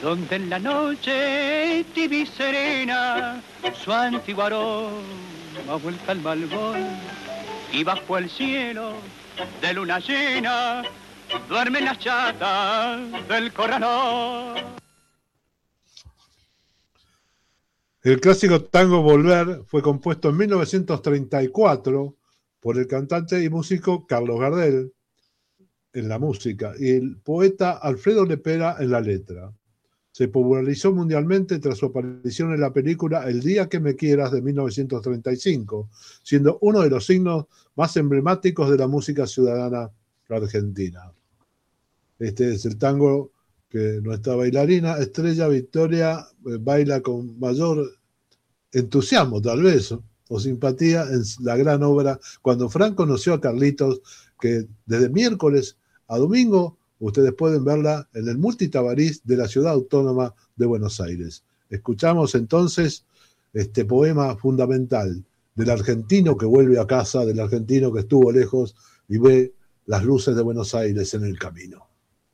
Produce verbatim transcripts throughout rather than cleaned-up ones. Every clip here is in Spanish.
donde en la noche tibia y serena su antiguo aroma vuelta al malvón, y bajo el cielo de luna llena duermen las chatas del corralón. El clásico tango Volver fue compuesto en mil novecientos treinta y cuatro por el cantante y músico Carlos Gardel en la música y el poeta Alfredo Lepera en la letra. Se popularizó mundialmente tras su aparición en la película El día que me quieras de mil novecientos treinta y cinco, siendo uno de los signos más emblemáticos de la música ciudadana argentina. Este es el tango que nuestra bailarina Estrella Victoria eh, baila con mayor entusiasmo, tal vez, o simpatía en la gran obra Cuando Frank conoció a Carlitos, que desde miércoles a domingo ustedes pueden verla en el Multitabariz de la Ciudad Autónoma de Buenos Aires. Escuchamos entonces este poema fundamental del argentino que vuelve a casa, del argentino que estuvo lejos y ve las luces de Buenos Aires en el camino.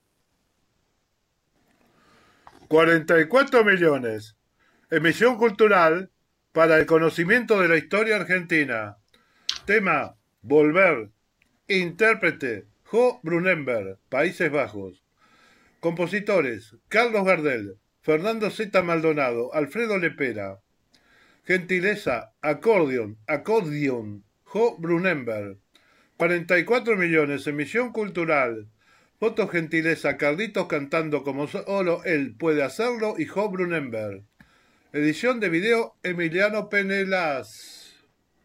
cuarenta y cuatro millones. Emisión cultural para el conocimiento de la historia argentina. Tema: Volver. Intérprete: Jo Brunenberg, Países Bajos. Compositores: Carlos Gardel, Fernando Z. Maldonado, Alfredo Lepera. Gentileza: Acordeón, Acordeón, Jo Brunenberg. cuarenta y cuatro millones. Emisión cultural. Foto gentileza: Carlitos cantando como solo él puede hacerlo y Jo Brunenberg. Edición de video: Emiliano Penelas.